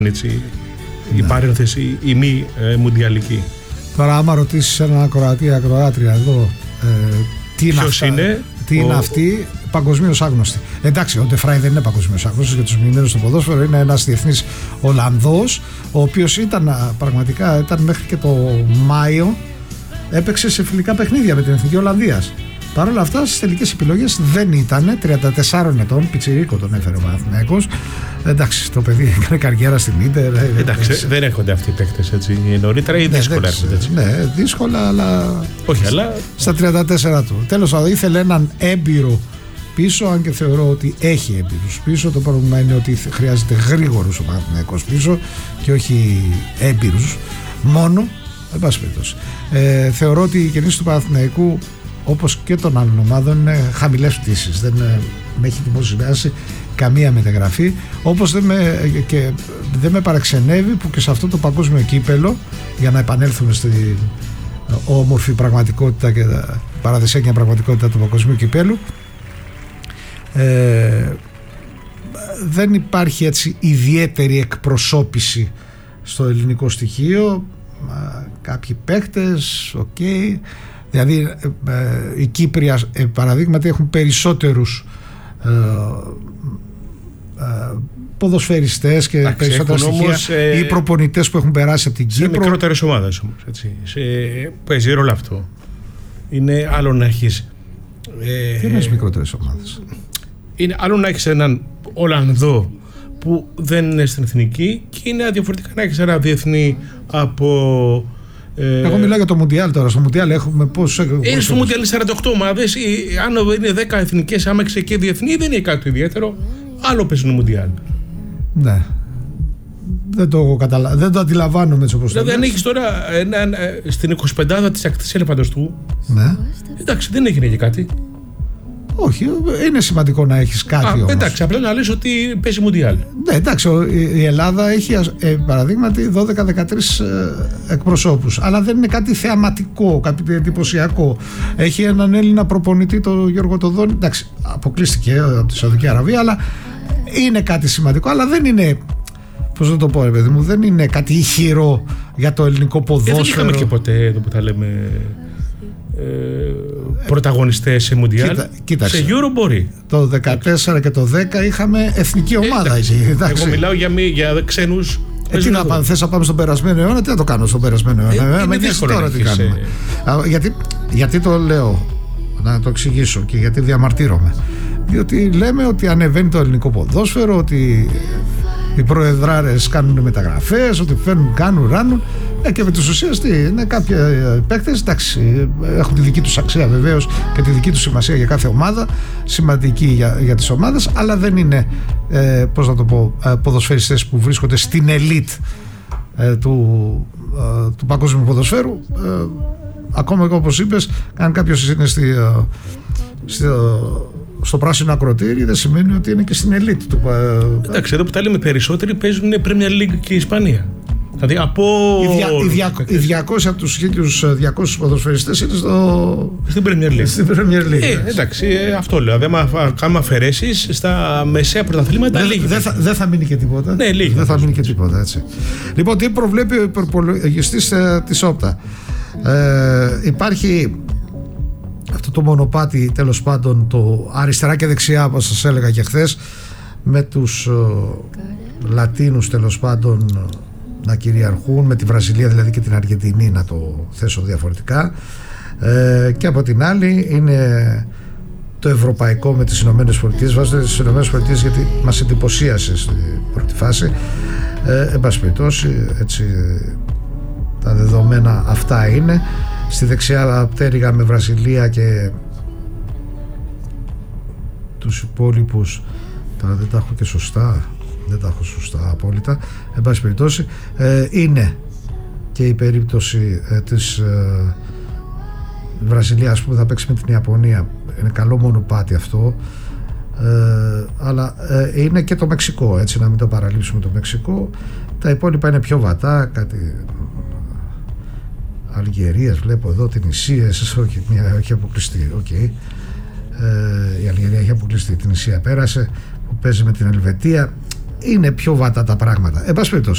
έτσι, η παρένθεση, η μη μουντιαλική. Τώρα άμα ρωτήσεις έναν ακροατή ή ακροάτρια εδώ τι είναι αυτή, παγκοσμίως άγνωστη. Εντάξει, ο Ντεφράι δεν είναι παγκοσμίως άγνωστος για τους μνημένους στο ποδόσφαιρο, είναι ένας διεθνής Ολλανδός, ο οποίος πραγματικά ήταν μέχρι και το Μάιο, έπαιξε σε φιλικά παιχνίδια με την Εθνική Ολλανδίας. Παρ' όλα αυτά στις τελικές επιλογές δεν ήταν. 34 ετών, πιτσιρίκο τον έφερε ο Παναθηναϊκός. Εντάξει, το παιδί έκανε καριέρα στην Ίντερ. Εντάξει, δεν έρχονται αυτοί οι παίκτες έτσι νωρίτερα ή δύσκολα έρχονται έτσι. Ναι, δύσκολα, αλλά. Όχι, αλλά. Στα 34 του. Τέλος πάντων, ήθελε έναν έμπειρο πίσω, αν και θεωρώ ότι έχει έμπειρους πίσω. Το πρόβλημα είναι ότι χρειάζεται γρήγορους ο Παναθηναϊκός πίσω και όχι έμπειρους μόνο. Εν πάση περιπτώσει. Θεωρώ ότι οι κινήσεις του Παναθηναϊκού, όπως και των άλλων ομάδων, είναι χαμηλές πτήσεις. Δεν με έχει δημοσιεύσει καμία μεταγραφή, όπως δεν με παραξενεύει που και σε αυτό το παγκόσμιο κύπελο, για να επανέλθουμε στην όμορφη πραγματικότητα και παραδοσιακή πραγματικότητα του παγκοσμίου κυπέλου, δεν υπάρχει έτσι ιδιαίτερη εκπροσώπηση στο ελληνικό στοιχείο. Κάποιοι παίχτες, δηλαδή οι Κύπροι παραδείγματι έχουν περισσότερους ποδοσφαιριστές και περισσότερα στοιχεία ή προπονητές που έχουν περάσει από την Κύπρο. Σε μικρότερες ομάδες όμως, έτσι. Παίζει ρόλο αυτό. Είναι άλλο να έχεις τι είναι μικρότερες ομάδες? Είναι άλλο να έχεις έναν Ολλανδό που δεν είναι στην εθνική, και είναι διαφορετικά να έχεις ένα διεθνή από. Εγώ μιλάω για το Μουντιάλ τώρα. Στο Μουντιάλ έχουμε πόσους? Στο Μουντιάλ είναι 48 ομάδες. Αν είναι 10 εθνικές, άμα έχεις και διεθνή, δεν είναι κάτι ιδιαίτερο. Άλλο παίζουν το Μουντιάλ. Ναι. Δεν το αντιλαμβάνομαι έτσι όπως το δηλαδή, αν έχεις τώρα στην 25η της ακτής Ελεφαντοστού. Ναι. Εντάξει, δεν έγινε και κάτι. Όχι, είναι σημαντικό να έχεις κάτι όμως. Εντάξει, απλά να λες ότι παίζει Μουντιάλ. Ναι, εντάξει, η Ελλάδα έχει παραδείγματι 12-13 εκπροσώπους, αλλά δεν είναι κάτι θεαματικό, κάτι εντυπωσιακό. Έχει έναν Έλληνα προπονητή, τον Γιώργο Τοδόνη. Εντάξει, αποκλείστηκε από τη Σαουδική Αραβία, αλλά είναι κάτι σημαντικό, αλλά δεν είναι. Πώς να το πω, παιδί μου, δεν είναι κάτι ηχηρό για το ελληνικό ποδόσφαιρο. Δεν είχαμε και ποτέ εδώ που τα λέμε. Πρωταγωνιστές σε Μουντιάλ. Κοίταξε. Σε Euro μπορεί. Το 14 και το 10 είχαμε εθνική ομάδα εκεί. Εγώ μιλάω για ξένους. Τι να πάμε, θες να πάμε στον περασμένο αιώνα? Τι να το κάνω στον περασμένο αιώνα? Είναι δύσκολο τώρα τι κάνουμε. Γιατί το λέω, να το εξηγήσω και γιατί διαμαρτύρομαι. Διότι λέμε ότι ανεβαίνει το ελληνικό ποδόσφαιρο, ότι οι προεδράρες κάνουν μεταγραφές, ότι κάνουν, ράνουν. Και με τους ουσίες τι είναι, κάποιοι παίκτες, εντάξει, έχουν τη δική τους αξία βεβαίως και τη δική τους σημασία για κάθε ομάδα, σημαντική για τις ομάδες, αλλά δεν είναι, πώς να το πω, ποδοσφαιριστές που βρίσκονται στην ελίτ του παγκόσμιου ποδοσφαίρου. Ακόμα και όπως είπες, αν κάποιος είναι στο πράσινο ακροτήρι, δεν σημαίνει ότι είναι και στην ελίτ του. Εντάξει, εδώ που τα λέμε περισσότεροι παίζουν Premier League και η Ισπανία. Δηλαδή από. Οι 200 από τους 1.200 ποδοσφαιριστές είναι στην Premier League. Στην Premier League. Εντάξει, αυτό λέω. Δηλαδή, κάνουμε αφαιρέσεις στα μεσαία πρωταθλήματα. Δεν θα μείνει και τίποτα. Ναι, λίγοι. Δεν θα μείνει και τίποτα, έτσι. Λοιπόν, τι προβλέπει ο υπολογιστής της Όπτα? Υπάρχει αυτό το μονοπάτι, τέλος πάντων, το αριστερά και δεξιά, όπως σας έλεγα και χθες, με τους Λατίνους, τέλος πάντων, να κυριαρχούν, με τη Βραζιλία δηλαδή και την Αργεντινή, να το θέσω διαφορετικά, και από την άλλη είναι το ευρωπαϊκό με τις Ηνωμένες Πολιτείες. Βάζω τις Ηνωμένες Πολιτείες γιατί μας εντυπωσίασε στην πρώτη φάση. Εν πάση περιπτώσει, έτσι, τα δεδομένα αυτά είναι. Στη δεξιά πτέρυγα με Βραζιλία και τους υπόλοιπους, τώρα δεν τα έχω και σωστά, δεν τα έχω σωστά απόλυτα. Εν πάση περιπτώσει, είναι και η περίπτωση της Βραζιλίας που θα παίξει με την Ιαπωνία. Είναι καλό μονοπάτι αυτό, αλλά είναι και το Μεξικό, έτσι, να μην το παραλείψουμε το Μεξικό. Τα υπόλοιπα είναι πιο βατά, κάτι Αλγερίας βλέπω εδώ, την Ισία, όχι, έχει αποκλειστεί, okay. Η Αλγερία έχει αποκλειστεί, την Ισία πέρασε, που παίζει με την Ελβετία. Είναι πιο βατά τα πράγματα. Εν πάση περιπτώσει,